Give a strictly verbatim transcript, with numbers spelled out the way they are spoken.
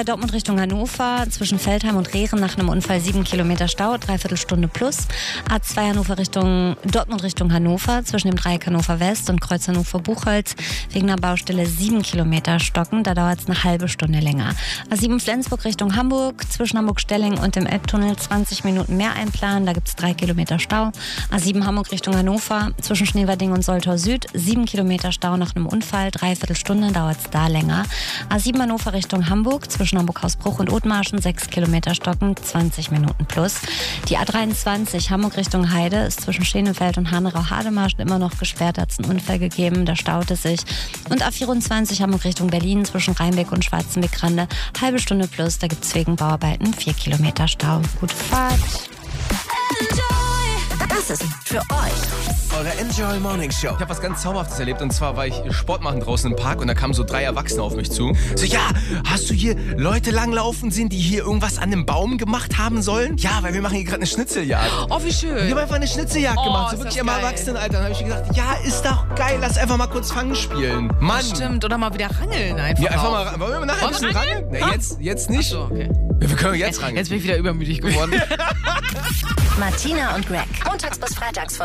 drei Dortmund Richtung Hannover, zwischen Feldheim und Rehren nach einem Unfall sieben Kilometer Stau, dreiviertel Stunde plus. A zwei Hannover Richtung Dortmund Richtung Hannover, zwischen dem Dreieck Hannover West und Kreuz Hannover-Buchholz, wegen einer Baustelle sieben Kilometer stocken, da dauert es eine halbe Stunde länger. A sieben Flensburg Richtung Hamburg, zwischen Hamburg-Stelling und dem Elbtunnel zwanzig Minuten mehr einplanen, da gibt es drei Kilometer Stau. A sieben Hamburg Richtung Hannover, zwischen Schneverding und Soltau Süd, sieben Kilometer Stau nach einem Unfall, dreiviertel Stunde dauert es da länger. A sieben Hannover Richtung Hamburg, zwischen Hamburg-Hausbruch und Othmarschen, sechs Kilometer stocken, zwanzig Minuten plus. Die A dreiundzwanzig Hamburg Richtung Heide ist zwischen Schenefeld und Hanerau-Hademarschen immer noch gesperrt, da hat es einen Unfall gegeben, da staut es sich. Und A vierundzwanzig Hamburg Richtung Berlin, zwischen Rheinbeck und Schwarzenbeck-Rande, halbe Stunde plus, da gibt es wegen Bauarbeiten vier Kilometer Stau. Gute Fahrt. Das ist für euch eure Enjoy Morning Show. Ich habe was ganz Zauberhaftes erlebt, und zwar war ich Sport machen draußen im Park und da kamen so drei Erwachsene auf mich zu. So, ja, hast du hier Leute langlaufen sehen, die hier irgendwas an einem Baum gemacht haben sollen? Ja, weil wir machen hier gerade eine Schnitzeljagd. Oh, wie schön. Wir haben einfach eine Schnitzeljagd Oh, gemacht, so ist wirklich das im geil. Erwachsenenalter. Dann habe ich gedacht, ja, ist doch geil, lass einfach mal kurz Fangen spielen. Mann. Stimmt, oder mal wieder rangeln einfach. Ja, einfach auch. mal, wollen wir nachher ein Wollen wir bisschen rangeln? rangeln? Nee, Komm. jetzt, jetzt nicht. Ach so, okay. Ja, wir können jetzt rangeln. Jetzt bin ich wieder übermütig geworden. Martina und Greg. Montags bis freitags von